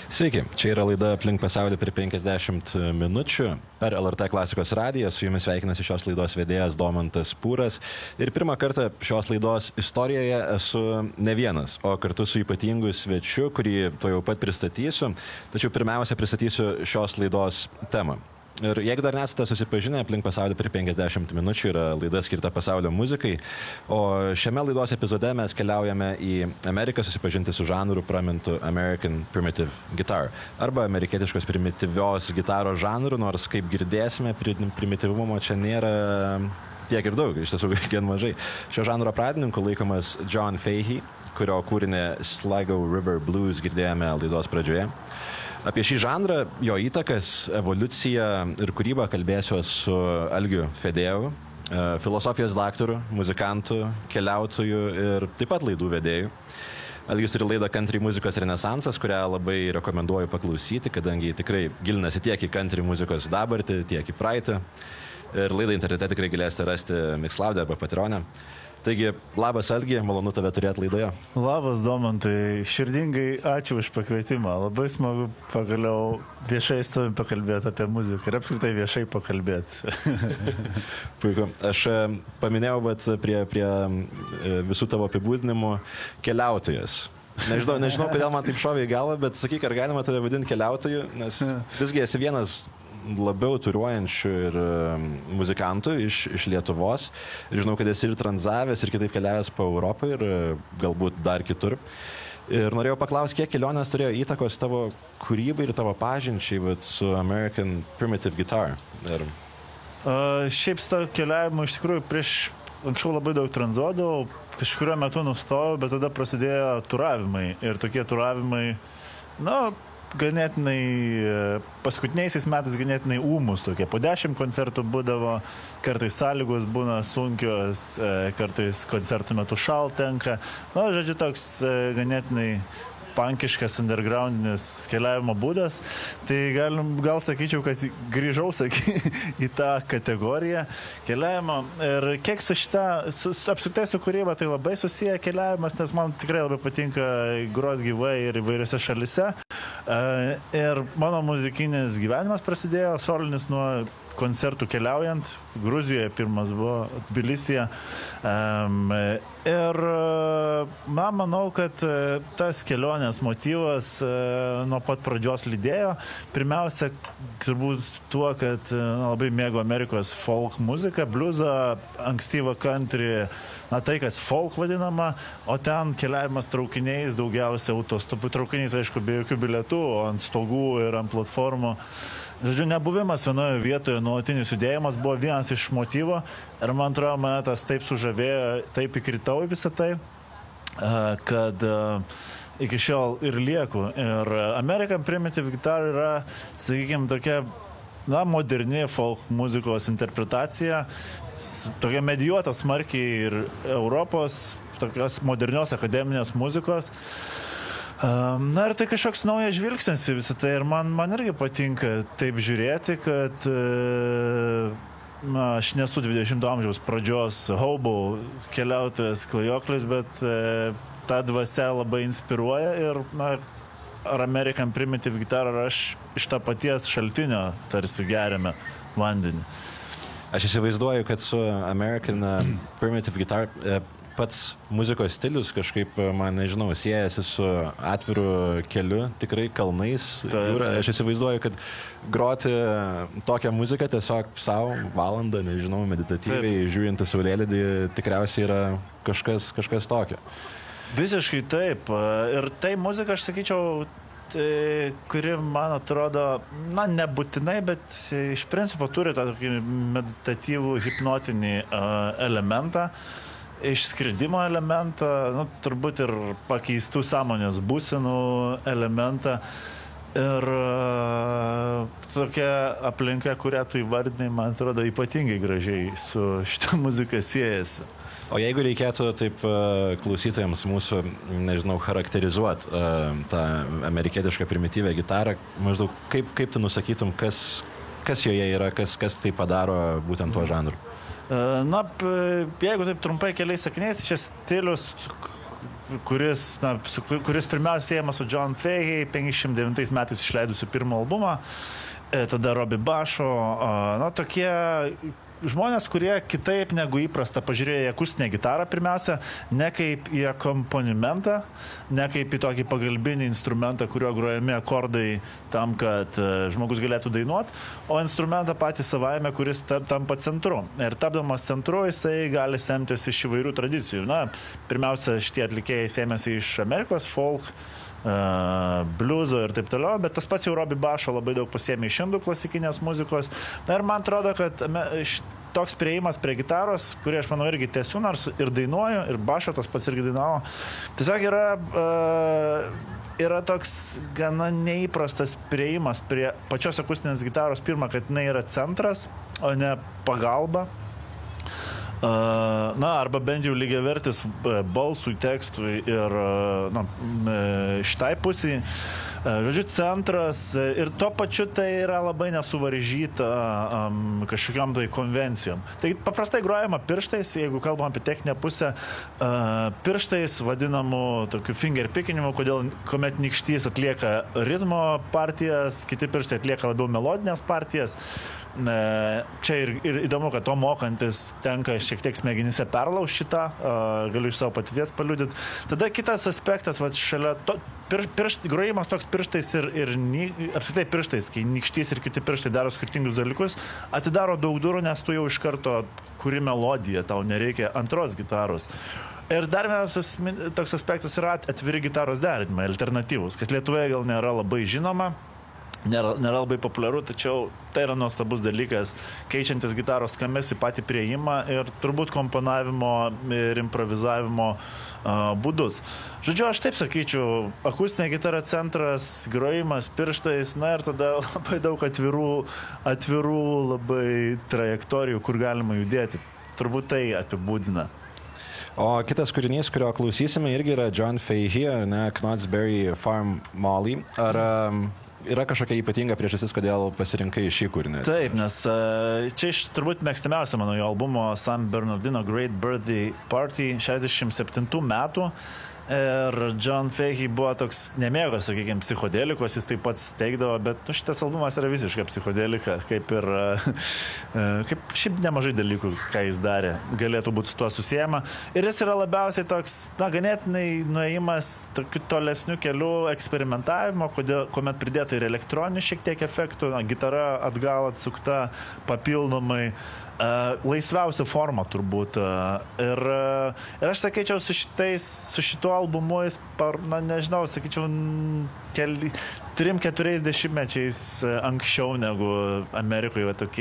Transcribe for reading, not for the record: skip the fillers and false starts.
Sveiki, čia yra laida Aplink pasaulį per 50 minučių per LRT Klasikos radiją. Su jumis sveikinasi šios laidos vedėjas Domantas Pūras. Ir pirmą kartą šios laidos istorijoje esu ne vienas, o kartu su ypatingu svečiu, kurį to jau pat pristatysiu. Tačiau pirmiausia pristatysiu šios laidos temą. Ir jeigu dar nesate susipažinę, Aplink pasaulį per 50 minučių yra laida skirta pasaulio muzikai, o šiame laidos epizode mes keliaujame į Ameriką susipažinti su žanru pramintu American Primitive Guitar, arba amerikietiškos primityvios gitaros žanru, nors kaip girdėsime, primityvumo čia nėra tiek ir daug, iš tiesų gan mažai. Šio žanro pradininku laikomas John Fahey, kurio kūrinį Sligo River Blues girdėjome laidos pradžioje. Apie šį žanrą, jo įtakas, evoliuciją ir kūrybą kalbėsiu su Algiu Fedėju, filosofijos daktaru, muzikantu, keliautoju ir taip pat laidų vedėju. Algis turi laidą Country muzikos renesansas, kurią labai rekomenduoju paklausyti, kadangi tikrai gilinasi tiek į country muzikos dabartį, tiek į praeitį. Ir laidą internete tikrai galėsite rasti Mixcloud'e arba Patreon'e. Taigi, labas Algi, malonu tave turėti laidoje. Labas Domantai, širdingai ačiū už pakvietimą. Labai smagu pagaliau viešai su tavim pakalbėti apie muziką ir apskritai viešai pakalbėti. Puiku. Aš paminėjau prie visų tavo apibūdinimų keliautojas. Nežinau, kodėl man taip šovė į galvą, bet sakyk, ar galima tave vadinti keliautoju, nes visgi esi vienas labiau turuojančių ir muzikantų iš Lietuvos. Ir žinau, kad esi ir tranzavęs, ir kitaip keliavęs po Europą ir galbūt dar kitur. Ir norėjau paklausti, kiek kelionės turėjo įtakos tavo kūrybai ir tavo pažinčiai su American Primitive Guitar. Šiaip su to keliavimu iš tikrųjų anksčiau labai daug tranzuodavau, kažkurio metu nustojau, bet tada prasidėjo turavimai. Ir tokie turavimai, ganėtinai, paskutiniaisiais metais ganėtinai ūmus tokie. Po 10 koncertų būdavo, kartais sąlygos būna sunkios, kartais koncertų metu šaltenka. Žodžiu, toks ganėtinai pankiškas, undergroundinis keliavimo būdas. Tai gal sakyčiau, kad grįžau į tą kategoriją keliavimo. Ir kiek su apskritai su kūryba tai labai susiję keliavimas, nes man tikrai labai patinka grot gyvai ir įvairiose šalise. Ir mano muzikinis gyvenimas prasidėjo solinis nuo koncertų keliaujant. Gruzijoje pirmas buvo, Tbilisyje. Ir manau, kad tas kelionės motyvas nuo pat pradžios lydėjo. Pirmiausia, turbūt tuo, kad labai mėgo Amerikos folk muziką, bliuzą, ankstyvą country, tai kas folk vadinama, o ten keliavimas traukiniais, daugiausia autostopų traukiniais, aišku, be jokių bilietų, ant stogų ir ant platformų. Žodžiu, nebuvimas vienoje vietoje, nuolatinis judėjimas buvo vienas iš motyvo ir man atrodo, mane tas taip sužavėjo, taip įkritau į visą tai, kad iki šiol ir lieku. Ir American Primitive Guitar yra, sakykime, tokia moderni folk muzikos interpretacija, tokia medijuota smarkiai ir Europos, tokios modernios akademinės muzikos. Ir tai kažkoks naujas žvilgsnis į visą tai ir man irgi patinka taip žiūrėti, kad aš nesu 20 amžiaus pradžios hobo keliautojas, klajoklis, bet ta dvasia labai inspiruoja ir ar American Primitive Guitar, ar aš iš to paties šaltinio tarsi geriame vandenį. Aš įsivaizduoju, kad su American Primitive Guitar pats muzikos stilius kažkaip, man nežinau, siejasi su atviru keliu, tikrai kalnais. Aš įsivaizduoju, kad groti tokią muziką tiesiog savo valandą, nežinau, meditatyviai, žiūrint į saulėlydį, tikriausiai yra kažkas tokio. Visiškai taip. Ir tai muzika, aš sakyčiau, kuri, man atrodo, nebūtinai, bet iš principo turi tą tokį meditatyvų, hipnotinį elementą, išskridimo elementą, turbūt ir pakeistų sąmonės būsenų elementą. Ir tokia aplinka, kurią tu įvardinai, man atrodo, ypatingai gražiai su šitą muziką siejasi. O jeigu reikėtų taip klausytojams mūsų, nežinau, charakterizuoti tą amerikietišką primityvę gitarą, maždaug kaip tu nusakytum, kas joje yra, kas tai padaro būtent tuo žanru? Jeigu taip trumpai keliais sakiniais, čia stilius, kuris pirmiausia siejamas su John Fahey, 59 metais išleidusiu pirmą albumą, tada Robbie Basho, tokie žmonės, kurie kitaip negu įprasta pažiūrėjo į akustinę gitarą pirmiausia, ne kaip į akompanimentą, ne kaip į tokį pagalbinį instrumentą, kurio grojami akordai tam, kad žmogus galėtų dainuoti, o instrumentą patį savaime, kuris tampa centru. Ir tapdamas centru, jisai gali semtis iš įvairių tradicijų. Pirmiausia, šitie atlikėjai sėmėsi iš Amerikos, folk, bliuzo ir taip toliau, bet tas pats jau Robbie Basho labai daug pasiėmė iš indų klasikinės muzikos. Ir man atrodo, kad toks prieimas prie gitaros, kurį aš manau irgi tęsiu, nors ir dainuoju, ir Basho tas pats irgi dainavo, tiesiog yra toks gana neįprastas prieimas prie pačios akustinės gitaros. Pirma, kad jinai yra centras, o ne pagalba. Arba bent jau lygiavertis balsui, tekstui ir šitai pusiai. Žodžiu, centras ir tuo pačiu tai yra labai nesuvaržyta kažkokiam tai konvencijom. Tai paprastai grojama pirštais, jeigu kalbam apie techninę pusę, pirštais vadinamų tokių finger pickinimu, kuomet nykštys atlieka ritmo partijas, kiti pirštai atlieka labiau melodinės partijas. Čia ir įdomu, kad to mokantis tenka šiek tiek smegenyse perlaužti šitą, galiu iš savo patirties paliudyti. Tada kitas aspektas, šalia to, grojimas toks pirštais ir apskritai pirštais, kai nykštys ir kiti pirštai daro skirtingus dalykus, atidaro daug durų, nes tu jau iš karto kuri melodiją, tau nereikia antros gitaros. Ir dar vienas toks aspektas yra atviri gitaros derinimai, alternatyvus, kas Lietuvoje gal nėra labai žinoma. Nėra labai populiaru, tačiau tai yra nuostabus dalykas, keičiantis gitaros skambesį patį prieimą ir turbūt komponavimo ir improvizavimo būdus. Žodžiu, aš taip sakyčiau, akustinė gitara centras, grojimas pirštais, ir tada labai daug atvirų labai trajektorijų, kur galima judėti. Turbūt tai apibūdina. O kitas kūrinys, kurio klausysime, irgi yra John Fahey, Knott's Berry Farm Molly. Ar yra kažkokia ypatinga priežastis, kodėl pasirinkai šį kūrinį? Taip, nes čia turbūt mėgstamiausia mano jo albumo San Bernardino Great Birthday Party 67 metų. Ir John Fahey buvo toks nemėgo, sakykime, psichodelikos, jis taip pat steigdavo, bet šitas albumas yra visiškai psichodelika, kaip šiaip nemažai dalykų, ką jis darė, galėtų būti su tuo susijęma. Ir jis yra labiausiai toks, ganėtinai nuėjimas tokiu tolesniu keliu eksperimentavimo, kuomet pridėta ir elektroninių šiek tiek efektų, gitara atgal atsukta papildomai. Laisviausia forma turbūt. Ir aš sakyčiau, su šituo albumu jis, nežinau, sakyčiau, 3-4 dešimtmečiais anksčiau negu Amerikoje tokie